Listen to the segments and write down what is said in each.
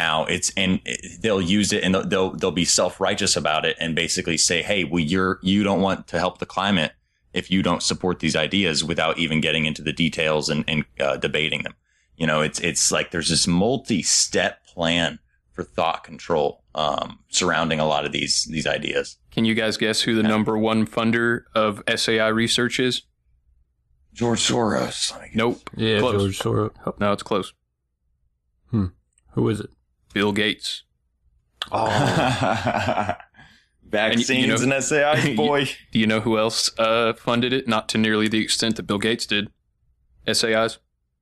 now they'll use it and they'll be self-righteous about it and basically say, hey, well, you don't want to help the climate if you don't support these ideas, without even getting into the details and debating them. It's like there's this multi-step plan for thought control surrounding a lot of these ideas. Can you guys guess who the number one funder of SAI research is? George Soros. Nope. Yeah, Close. George Soros. No, it's close. Who is it? Bill Gates. Oh. Vaccines and SAI, boy. Do you know who else funded it? Not to nearly the extent that Bill Gates did. SAIs.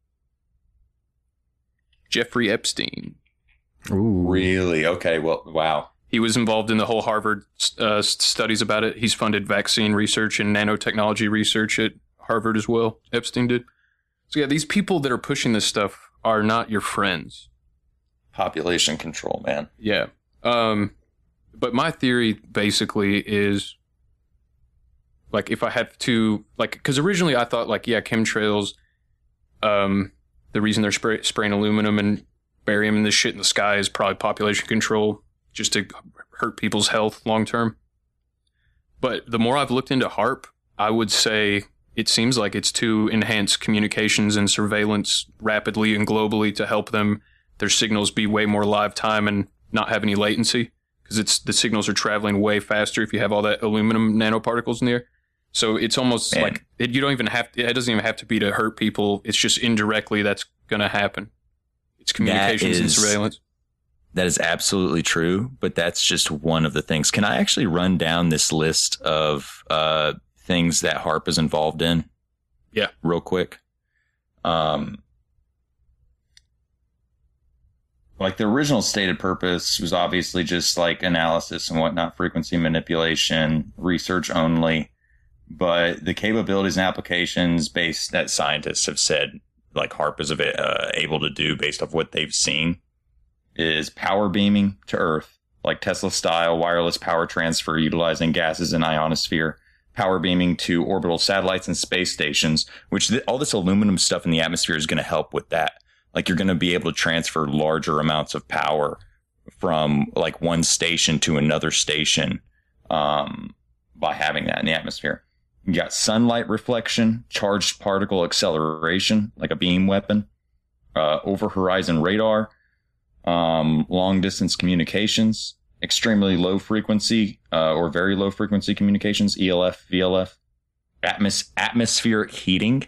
Jeffrey Epstein. Ooh. Really? Okay. Well, wow. He was involved in the whole Harvard studies about it. He's funded vaccine research and nanotechnology research at Harvard as well. Epstein did. So yeah, these people that are pushing this stuff are not your friends. Population control, man. Yeah. But my theory basically is, like, if I had to, like, because originally I thought, like, yeah, chemtrails, the reason they're spraying aluminum and barium this shit in the sky is probably population control, just to hurt people's health long term. But the more I've looked into HARP, I would say it seems like it's to enhance communications and surveillance rapidly and globally to help their signals be way more live time and not have any latency, because the signals are traveling way faster if you have all that aluminum nanoparticles in the air. So it's almost like you don't even have it doesn't even have to be to hurt people. It's just indirectly that's going to happen. It's communications and surveillance. That is absolutely true, but that's just one of the things. Can I actually run down this list of things that HARP is involved in? Yeah. Real quick. Like the original stated purpose was obviously just like analysis and whatnot, frequency manipulation, research only. But the capabilities and applications based that scientists have said like HARP is able to do based off what they've seen is power beaming to Earth, like Tesla style wireless power transfer utilizing gases and ionosphere, power beaming to orbital satellites and space stations, which all this aluminum stuff in the atmosphere is going to help with that. Like you're going to be able to transfer larger amounts of power from like one station to another station by having that in the atmosphere. You got sunlight reflection, charged particle acceleration, like a beam weapon, over horizon radar, long distance communications, extremely low frequency or very low frequency communications, ELF, VLF, atmospheric heating.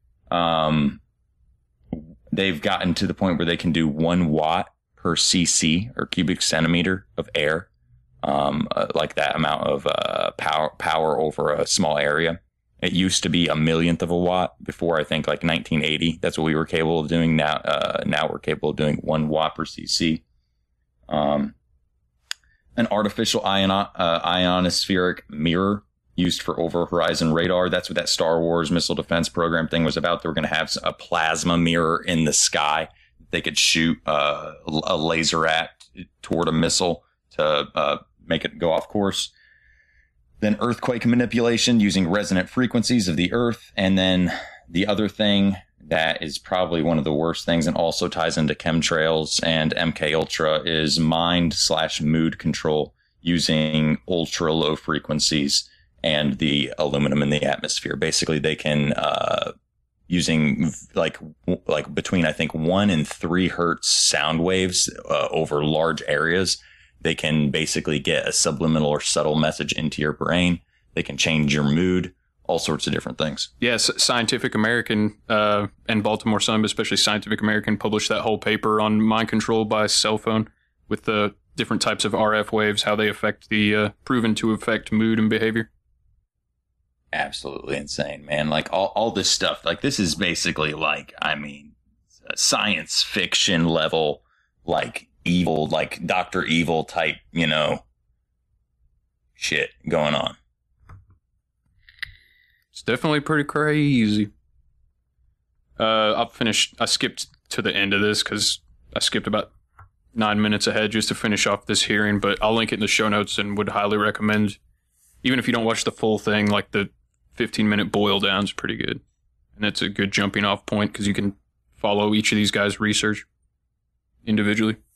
They've gotten to the point where they can do 1 watt per cc or cubic centimeter of air, like that amount of power over a small area. It used to be a millionth of a watt before, I think, like 1980. That's what we were capable of doing. Now we're capable of doing 1 watt per cc. An artificial ionospheric mirror used for over-horizon radar. That's what that Star Wars missile defense program thing was about. They were going to have a plasma mirror in the sky. They could shoot a laser at toward a missile to make it go off course. Then earthquake manipulation using resonant frequencies of the Earth. And then the other thing that is probably one of the worst things and also ties into chemtrails and MK Ultra is mind/mood control using ultra low frequencies and the aluminum in the atmosphere. Basically, they can, using like between, I think, 1 and 3 hertz sound waves over large areas, they can basically get a subliminal or subtle message into your brain. They can change your mood, all sorts of different things. Yes, Scientific American and Baltimore Sun, but especially Scientific American, published that whole paper on mind control by cell phone with the different types of RF waves, how they affect proven to affect mood and behavior. Absolutely insane, man. Like all this stuff, like this is basically like, I mean, science fiction level, like evil, like Dr. Evil type, shit going on. It's definitely pretty crazy. I skipped to the end of this because I skipped about 9 minutes ahead just to finish off this hearing, but I'll link it in the show notes and would highly recommend, even if you don't watch the full thing, like the 15-minute boil down is pretty good. And it's a good jumping off point because you can follow each of these guys' research individually.